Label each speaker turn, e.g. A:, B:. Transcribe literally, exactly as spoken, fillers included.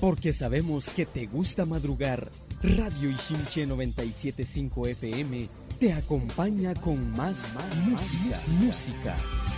A: Porque sabemos que te gusta madrugar, Radio Ichinche noventa y siete punto cinco F M te acompaña con más, más música. música.